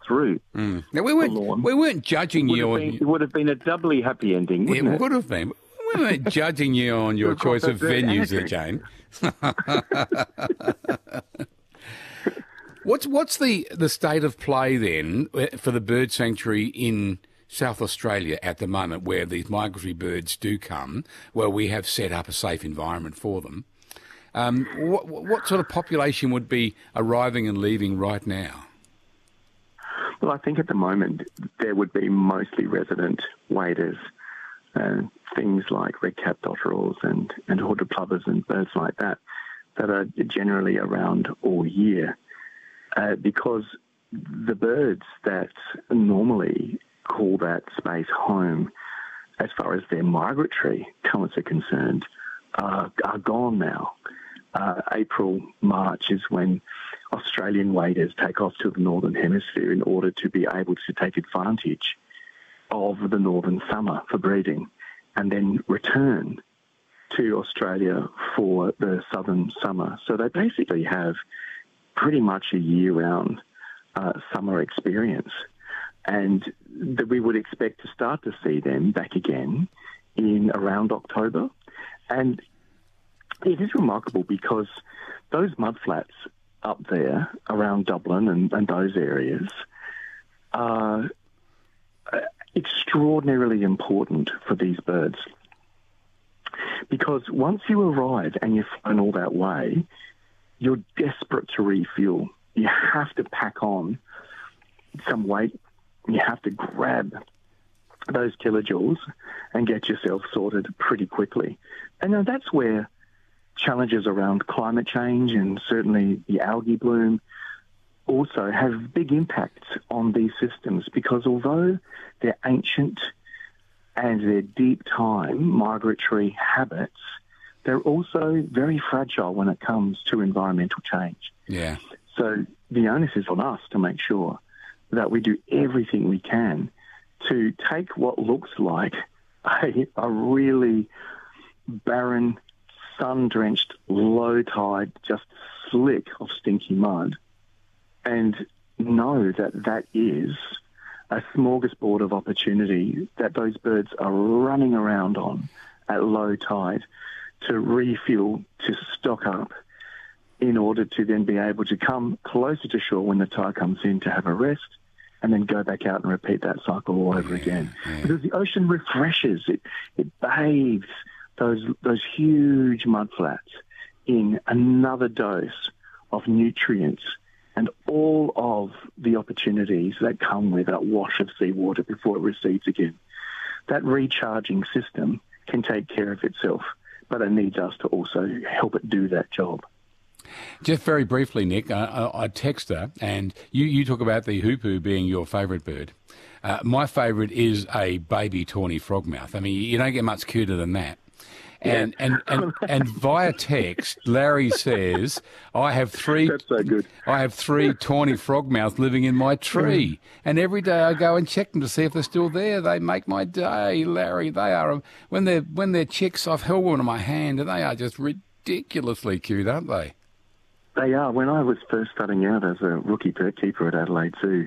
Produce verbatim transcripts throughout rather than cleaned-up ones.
through Mm. Now, we the weren't, lawn. we weren't judging It would, you have on... been, it would have been a doubly happy ending, wouldn't It it? would have been. We weren't judging you on your Of course, choice of that's it. venues there, Jane. what's what's the, the state of play then for the bird sanctuary in South Australia at the moment, where these migratory birds do come, where we have set up a safe environment for them? Um, what, what sort of population would be arriving and leaving right now? Well, I think at the moment there would be mostly resident waders, uh, things like red-capped dotterels and, and hooded plovers and birds like that, that are generally around all year. Uh, because the birds that normally call that space home, as far as their migratory currents are concerned, uh, are gone now. Uh, April, March is when Australian waders take off to the Northern Hemisphere in order to be able to take advantage of the northern summer for breeding and then return to Australia for the southern summer. So they basically have pretty much a year-round uh, summer experience. And that we would expect to start to see them back again in around October. And it is remarkable because those mudflats up there around Dublin and, and those areas are extraordinarily important for these birds. Because once you arrive and you've flown all that way, you're desperate to refuel. You have to pack on some weight. You have to grab those kilojoules and get yourself sorted pretty quickly. And now that's where challenges around climate change and certainly the algae bloom also have big impacts on these systems, because although they're ancient and they're deep time migratory habits, they're also very fragile when it comes to environmental change. Yeah. So the onus is on us to make sure that we do everything we can to take what looks like a, a really barren, sun-drenched, low-tide, just slick of stinky mud, and know that that is a smorgasbord of opportunity that those birds are running around on at low tide to refuel, to stock up, in order to then be able to come closer to shore when the tide comes in to have a rest, and then go back out and repeat that cycle all over yeah, again. Yeah. Because the ocean refreshes, it, it bathes those, those huge mudflats in another dose of nutrients and all of the opportunities that come with that wash of seawater before it recedes again. That recharging system can take care of itself, but it needs us to also help it do that job. Just very briefly, Nick, I, I text her, and you, you talk about the hoopoe being your favourite bird. Uh, my favourite is a baby tawny frogmouth. I mean, you don't get much cuter than that. And, yeah. and, and, and via text, Larry says, I have three That's so good. I have three tawny frogmouths living in my tree. And every day I go and check them to see if they're still there. They make my day, Larry. They are, when they're, when they're chicks, I've held one in my hand, and they are just ridiculously cute, aren't they? They are. When I was first starting out as a rookie bird keeper at Adelaide Zoo,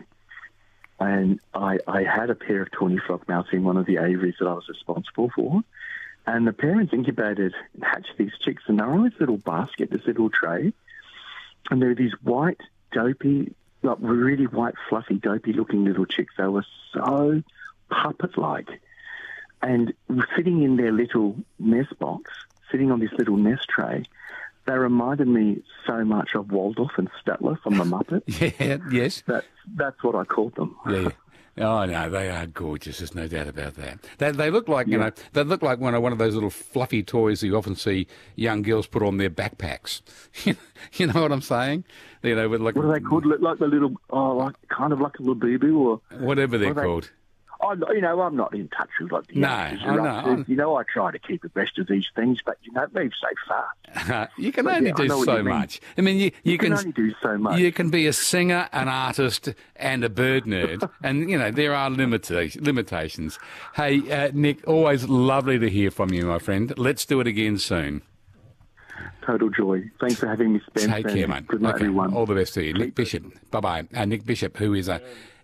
and I, I had a pair of tawny frogmouths in one of the aviaries that I was responsible for, and the parents incubated and hatched these chicks, and they're in this little basket, this little tray, and there were these white, dopey, like really white, fluffy, dopey-looking little chicks. They were so puppet-like, and sitting in their little nest box, sitting on this little nest tray, they reminded me so much of Waldorf and Statler from the Muppets. Yeah, yes. That, that's what I called them. Yeah. Oh no, they are gorgeous. There's no doubt about that. They, they look like, you Yeah. know, they look like one of one of those little fluffy toys you often see young girls put on their backpacks. You know what I'm saying? You know, with like What are they called? Like the little, oh, like kind of like a little boo-boo, or whatever they're what are they- called. I, you know, I'm not in touch with like the No, youngsters I are know. up to. You know, I try to keep abreast of these things, but you know, it moves so fast. You can But, only yeah, I do know what so you mean. much. I mean, you, you, You can only do so much. You can be a singer, an artist, and a bird nerd, and you know there are limita- limitations. Hey, uh, Nick, always lovely to hear from you, my friend. Let's do it again soon. Total joy. Thanks for having me, Spence. Take care, mate. Good night, Okay, everyone. all the best to you, Nick Bishop. Bye bye. Uh, Nick Bishop, who is a